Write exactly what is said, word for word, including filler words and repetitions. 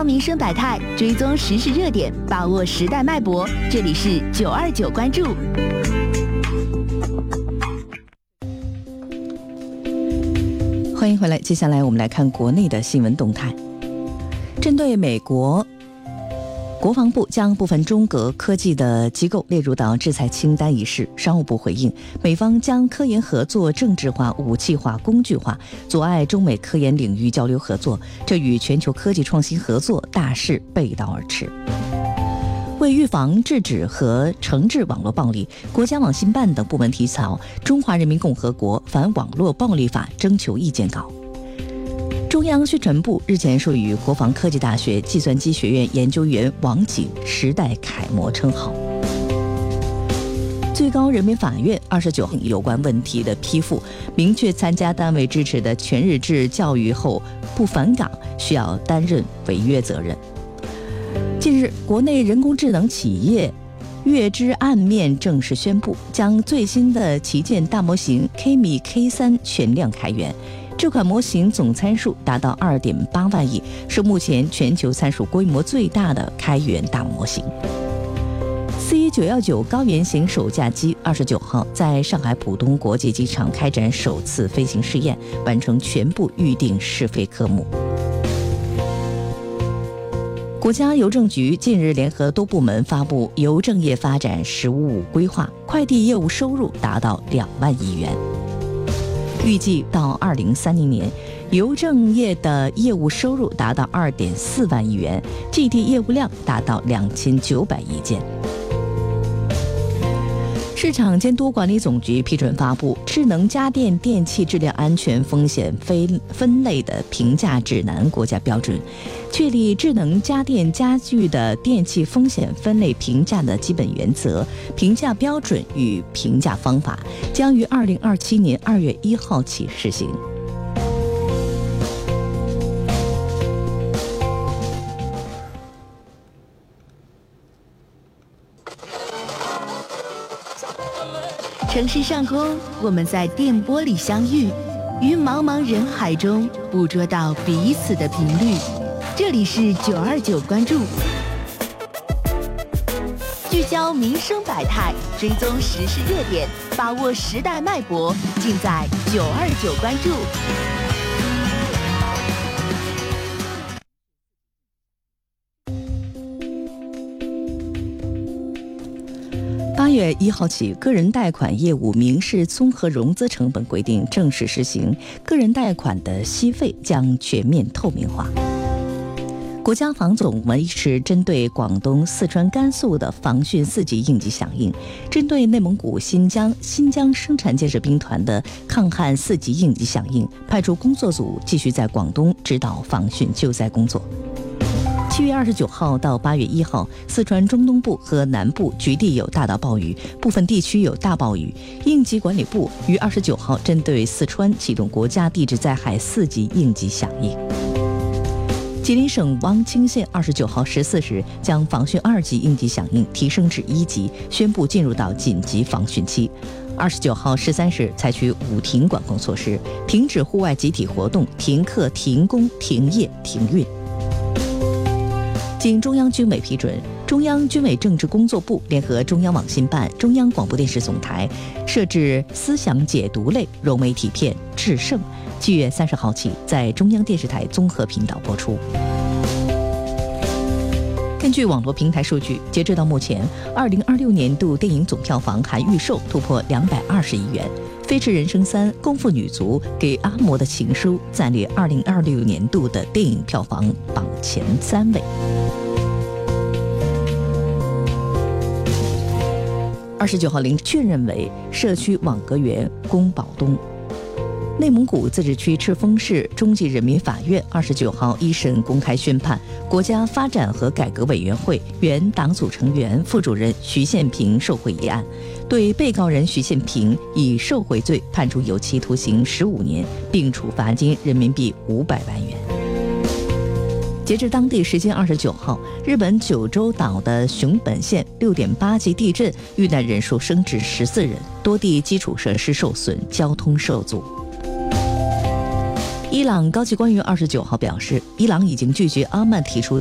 焦民生百态，追踪时事热点，把握时代脉搏。这里是九二九关注。 欢迎回来，接下来我们来看国内的新闻动态。针对美国国防部将部分中国科技的机构列入到制裁清单一事，商务部回应，美方将科研合作政治化、武器化、工具化，阻碍中美科研领域交流合作，这与全球科技创新合作大势背道而驰。为预防、制止和惩治网络暴力，国家网信办等部门提草《中华人民共和国反网络暴力法》征求意见稿。中央宣传部日前授予国防科技大学计算机学院研究员王景时代楷模称号。最高人民法院二十九号有关问题的批复，明确参加单位支持的全日制教育后不返岗，需要担任违约责任。近日，国内人工智能企业月之暗面正式宣布，将最新的旗舰大模型 K 米 K 三全量开源。这款模型总参数达到 二点八万亿，是目前全球参数规模最大的开源大模型。C 九一九高原型首架机二十九号在上海浦东国际机场开展首次飞行试验，完成全部预定试飞科目。国家邮政局近日联合多部门发布邮政业发展“十五五”规划，快递业务收入达到两万亿元。预计到二零三零年，邮政业的业务收入达到二点四万亿元 ，G D 业务量达到两千九百亿件。市场监督管理总局批准发布智能家电电器质量安全风险分分类的评价指南国家标准，确立智能家电家具的电器风险分类评价的基本原则、评价标准与评价方法，将于二零二七年二月一号起施行。 城市上空，我们在电波里相遇，于茫茫人海中捕捉到彼此的频率。这里是九二九关注，聚焦民生百态，追踪时事热点，把握时代脉搏，尽在九二九关注。 八月一号起，个人贷款业务民事综合融资成本规定正式施行，个人贷款的息费将全面透明化。国家防总维持针对广东、四川、甘肃的防汛四级应急响应，针对内蒙古、新疆、新疆生产建设兵团的抗旱四级应急响应，派出工作组继续在广东指导防汛救灾工作。七月二十九号到八月一号，四川中东部和南部局地有大到暴雨，部分地区有大暴雨。应急管理部于二十九号针对四川启动国家地质灾害四级应急响应。吉林省汪清县二十九号十四时将防汛二级应急响应提升至一级，宣布进入到紧急防汛期。二十九号十三时采取五停管控措施，停止户外集体活动，停课、停工、停业、停运。经中央军委批准，中央军委政治工作部联合中央网信办、中央广播电视总台设置思想解读类融媒体片《制胜》，七月三十号起在中央电视台综合频道播出。根据网络平台数据，截止到目前，二零二六年度电影总票房含预售突破两百二十亿元，《飞驰人生三》《功夫女足》给阿嬷的情书暂列二零二六年度的电影票房榜前三位。二十九号凌确认为社区网格员龚宝东。内蒙古自治区赤峰市中级人民法院二十九号一审公开宣判，国家发展和改革委员会原党组成员、副主任徐宪平受贿一案，对被告人徐宪平以受贿罪判处有期徒刑十五年，并处罚金人民币五百万元。截至当地时间二十九号，日本九州岛的熊本县六点八级地震，遇难人数升至十四人，多地基础设施受损，交通受阻。伊朗高级官员二十九号表示，伊朗已经拒绝阿曼提出